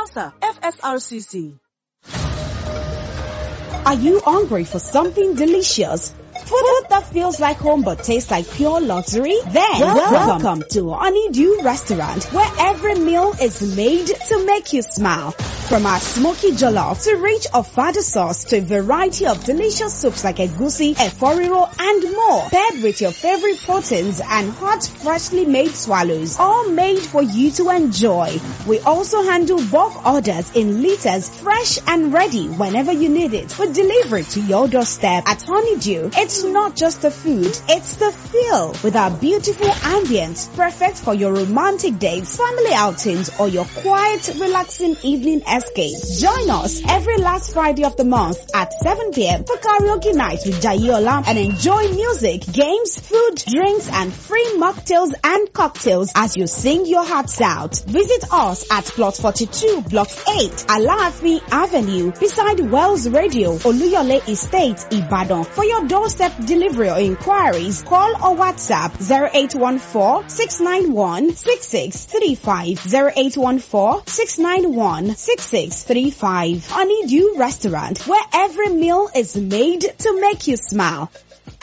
sponsor, FSRCC. Are you hungry for something delicious? Food that feels like home but tastes like pure luxury? Then welcome to Honeydew Restaurant, where every meal is made to make you smile. From our smoky jollof to rich ofada sauce to a variety of delicious soups like egusi, eforiro, and more, paired with your favorite proteins and hot, freshly made swallows, all made for you to enjoy. We also handle bulk orders in liters, fresh and ready whenever you need it, for delivery to your doorstep. At Honeydew, it's not just the food, it's the feel. With our beautiful ambience, perfect for your romantic dates, family outings, or your quiet, relaxing evening escape. Join us every last Friday of the month at 7 p.m. for karaoke night with Jayola and enjoy music, games, food, drinks, and free mocktails and cocktails as you sing your hearts out. Visit us at Plot 42, Block 8, Alaafin Avenue, beside Wells Radio, Oluyole Estate, Ibadan. For your doorstep delivery or inquiries, call or WhatsApp 0814-691-6635, 0814-691-6635. Honeydew Restaurant, where every meal is made to make you smile.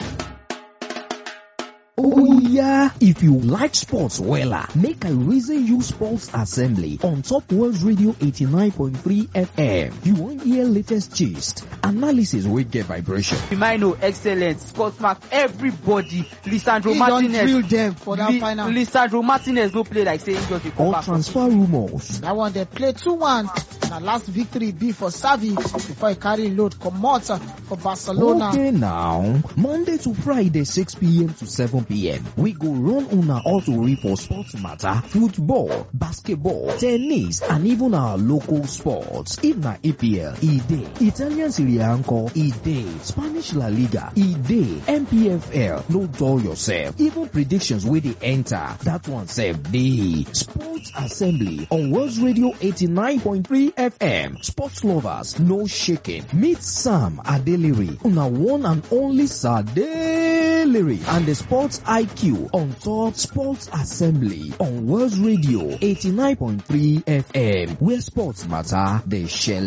Oh yeah, if you like sports wella, make I reason you Sports Assembly on Top World Radio 89.3 FM. You won't hear latest gist, analysis will get vibration. Firmino, excellent, Scott Mark, everybody, Lisandro Martinez. Drill them for that final. Lisandro Martinez no play like saying just a All transfer rumors. That one they play 2-1. The last victory be for Xavi before he carry load come out for Barcelona. Okay now, Monday to Friday 6 p.m. to 7 p.m. We go run una auto for sports matter, football, basketball, tennis, and even our local sports. If na EPL, E-Day. Italian Serie A encore, E-Day. Spanish La Liga, E-Day. MPFL, no dull yourself. Even predictions where they enter, that one save day. Sports Assembly on World Radio 89.3 FM. Sports lovers, no shaking. Meet Sam Adeliri, una one and only Sadeliri, and the Sports IQ on Top Sports Assembly on World Radio 89.3 FM, where sports matter, they share.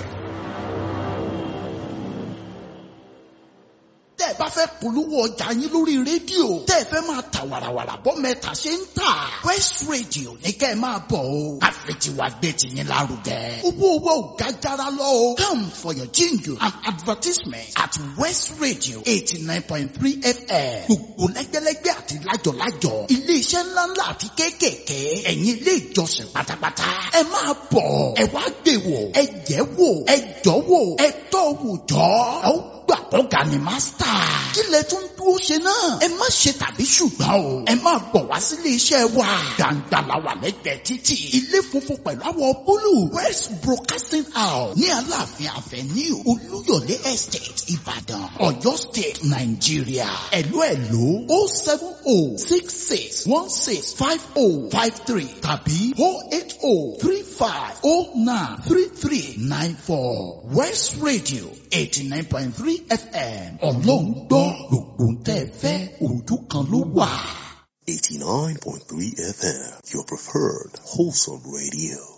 Tẹ́ bá fẹ́ polówó ọjà yín lórí rédíò, tẹ́ fẹ́ máa ta wàràwàrà bọ́ mẹ́ta ṣe ń tà. West Radio ní kẹ́ ẹ máa bọ̀ o. Àfẹ̀tiwa gbé tiyín lárugẹ. Owó owó ò ga jára lọ o. Come for your jingle and advertisement at West Radio 89.3 FM. Gbogbo lẹ́gbẹ́lẹ́gbẹ́ àti lájọ̀lájọ̀. Ilé-iṣẹ́ ńláńlá àti kéékèèké. Ẹ̀yin ilé ìjọsìn pátápátá. Ẹ máa bọ̀. Ẹ wá gbé wò. Ẹ jẹ́ wò. Ẹ jọ́ wò. Ẹ tọ́ wò jọ́. Gbà ọ̀gá ni mástà. Kí lẹ tún dúró ṣe náà? Ẹ má ṣe tàbí ṣùgbọ́n o. Ẹ máa bọ̀ wá sílé iṣẹ́ wa. Gbàǹgbà la wà lẹ́gbẹ̀ẹ́ títì. Ilé funfun pẹ̀lú àwọ̀ búlù. West Broadcasting House ní Aláàfin Avenue Olúyọ̀lé Estate Ìbàdàn, Ọ̀yọ́ State, Nàìjíríà. Ẹ̀lú 07066165053 tàbí 08035093394. West Radio 89.3 FM. Ọlọ́run gbọ́ gbogbo tẹ́ fẹ́ ojú kan ló wà. 89.3 FM, your preferred wholesome radio.